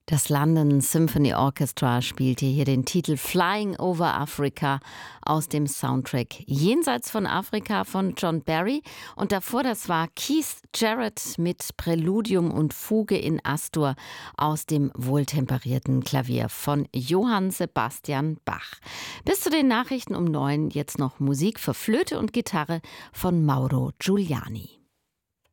Das London Symphony Orchestra spielte hier den Titel Flying over Africa aus dem Soundtrack Jenseits von Afrika von John Barry. Und davor, das war Keith Jarrett mit Präludium und Fuge in Astur aus dem wohltemperierten Klavier von Johann Sebastian Bach. Bis zu den Nachrichten um 9 jetzt noch Musik für Flöte und Gitarre von Mauro Giuliani.